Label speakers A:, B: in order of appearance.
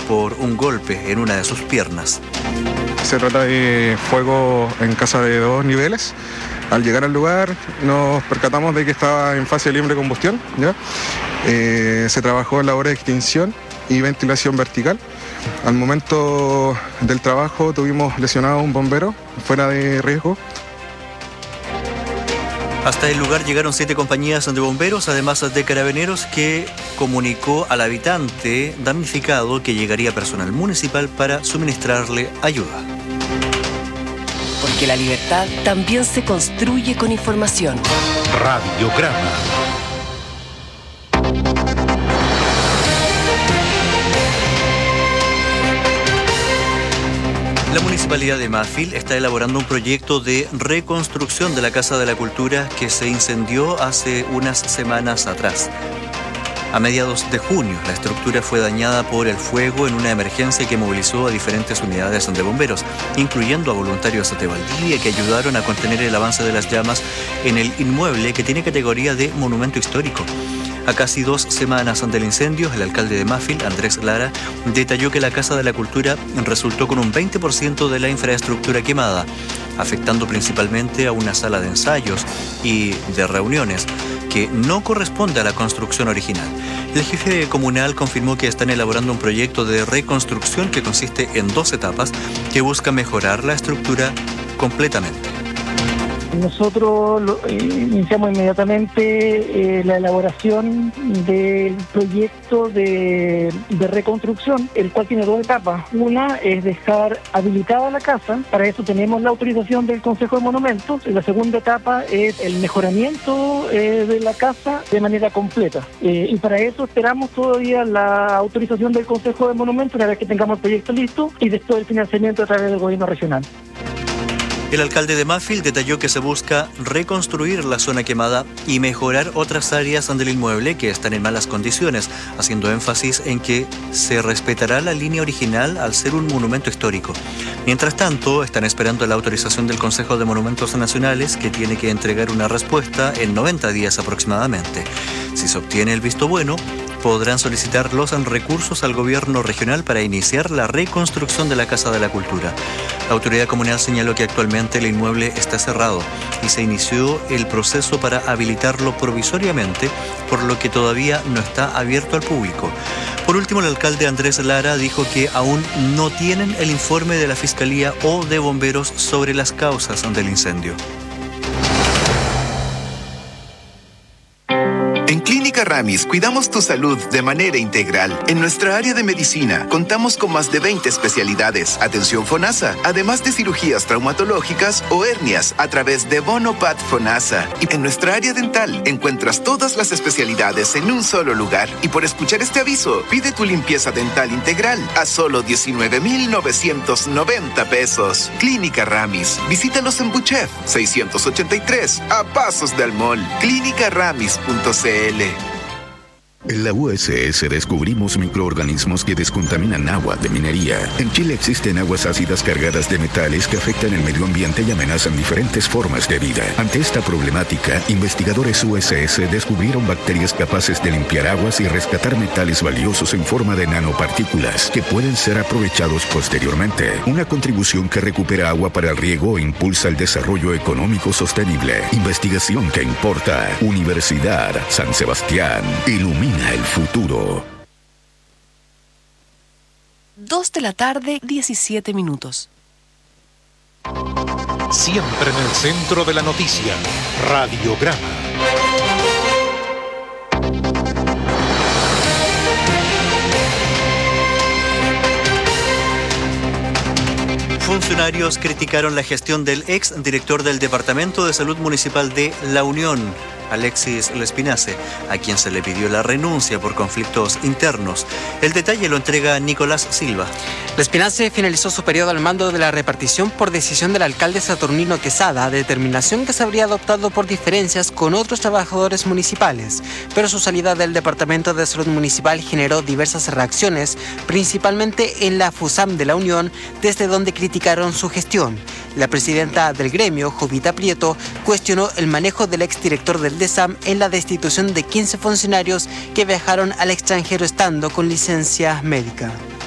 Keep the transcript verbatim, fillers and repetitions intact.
A: por un golpe en una de sus piernas.
B: Se trata de fuego en casa de dos niveles. Al llegar al lugar nos percatamos de que estaba en fase de libre combustión, ¿ya? Eh, se trabajó en labores de extinción y ventilación vertical. Al momento del trabajo tuvimos lesionado a un bombero fuera de riesgo.
A: Hasta el lugar llegaron siete compañías de bomberos, además de carabineros, que comunicó al habitante damnificado que llegaría personal municipal para suministrarle ayuda.
C: Porque la libertad también se construye con información.
D: Radiograma.
A: La Municipalidad de Mafil está elaborando un proyecto de reconstrucción de la Casa de la Cultura que se incendió hace unas semanas atrás. A mediados de junio, la estructura fue dañada por el fuego en una emergencia que movilizó a diferentes unidades de bomberos, incluyendo a voluntarios de Valdivia que ayudaron a contener el avance de las llamas en el inmueble que tiene categoría de monumento histórico. A casi dos semanas del incendio, el alcalde de Mafil, Andrés Lara, detalló que la Casa de la Cultura resultó con un veinte por ciento de la infraestructura quemada, afectando principalmente a una sala de ensayos y de reuniones que no corresponde a la construcción original. El jefe comunal confirmó que están elaborando un proyecto de reconstrucción que consiste en dos etapas que busca mejorar la estructura completamente.
E: Nosotros lo, eh, iniciamos inmediatamente eh, la elaboración del proyecto de, de reconstrucción, el cual tiene dos etapas. Una es dejar habilitada la casa, para eso tenemos la autorización del Consejo de Monumentos. La segunda etapa es el mejoramiento eh, de la casa de manera completa. Eh, y para eso esperamos todavía la autorización del Consejo de Monumentos una vez que tengamos el proyecto listo y después el financiamiento a través del gobierno regional.
A: El alcalde de Mafil detalló que se busca reconstruir la zona quemada y mejorar otras áreas del inmueble que están en malas condiciones, haciendo énfasis en que se respetará la línea original al ser un monumento histórico. Mientras tanto, están esperando la autorización del Consejo de Monumentos Nacionales, que tiene que entregar una respuesta en noventa días aproximadamente. Si se obtiene el visto bueno, podrán solicitar los recursos al gobierno regional para iniciar la reconstrucción de la Casa de la Cultura. La autoridad comunal señaló que actualmente el inmueble está cerrado y se inició el proceso para habilitarlo provisoriamente, por lo que todavía no está abierto al público. Por último, el alcalde Andrés Lara dijo que aún no tienen el informe de la Fiscalía o de bomberos sobre las causas del incendio.
F: En Clínica Ramis cuidamos tu salud de manera integral. En nuestra área de medicina contamos con más de veinte especialidades, atención FONASA, además de cirugías traumatológicas o hernias a través de Bonopat FONASA. Y en nuestra área dental encuentras todas las especialidades en un solo lugar. Y por escuchar este aviso, pide tu limpieza dental integral a solo diecinueve mil novecientos noventa pesos. Clínica Ramis. Visítalos en Buchef seiscientos ochenta y tres, a pasos del mall. clínica ramis punto c l.
G: En la U S S descubrimos microorganismos que descontaminan agua de minería. En Chile existen aguas ácidas cargadas de metales que afectan el medio ambiente y amenazan diferentes formas de vida. Ante esta problemática, investigadores U S S descubrieron bacterias capaces de limpiar aguas y rescatar metales valiosos en forma de nanopartículas que pueden ser aprovechados posteriormente. Una contribución que recupera agua para el riego e impulsa el desarrollo económico sostenible. Investigación que importa. Universidad San Sebastián. Ilumina el futuro.
C: Dos de la tarde, diecisiete minutos.
D: Siempre en el centro de la noticia. Radiograma.
A: Funcionarios criticaron la gestión del ex director del Departamento de Salud Municipal de La Unión, Alexis Lespinace, a quien se le pidió la renuncia por conflictos internos. El detalle lo entrega Nicolás Silva.
H: Lespinace finalizó su periodo al mando de la repartición por decisión del alcalde Saturnino Quesada, determinación que se habría adoptado por diferencias con otros trabajadores municipales. Pero su salida del Departamento de Salud Municipal generó diversas reacciones, principalmente en la FUSAM de La Unión, desde donde criticaron su gestión. La presidenta del gremio, Jovita Prieto, cuestionó el manejo del exdirector del DESAM en la destitución de quince funcionarios que viajaron al extranjero estando con licencia médica.